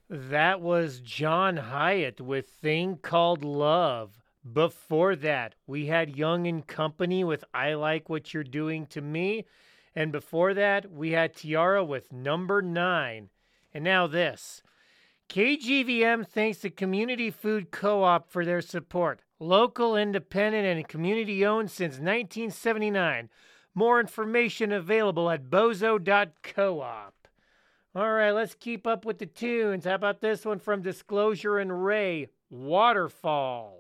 That was John Hyatt with Thing Called Love. Before that, we had Young and Company with I Like What You're Doing to Me. And before that, we had Tiara with Number 9. And now this. KGVM thanks the Community Food Co op for their support. Local, independent, and community owned since 1979. More information available at bozo.coop. All right, let's keep up with the tunes. How about this one from Disclosure and Ray, Waterfall?